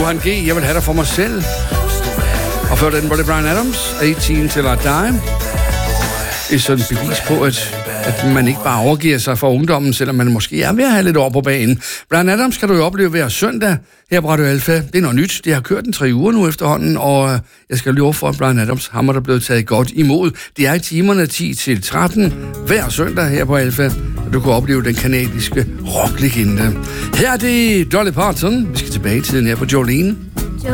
Johan G, jeg vil have dig for mig selv. Og før den var det Bryan Adams, 18 Till I Die. Det er sådan et bevis på, at man ikke bare overgiver sig for ungdommen, selvom man måske er ved at have lidt over på banen. Bryan Adams kan du jo opleve hver søndag her på Radio Alpha. Det er noget nyt. Det har kørt den 3 uger nu efterhånden, og jeg skal love for, at Bryan Adams hammer der blevet taget godt imod. Det er i timerne 10 til 13 hver søndag her på Alpha, og du kan opleve den kanadiske rocklegende. Her er det Dolly Parton. Vi skal tilbage i tiden her på Jolene.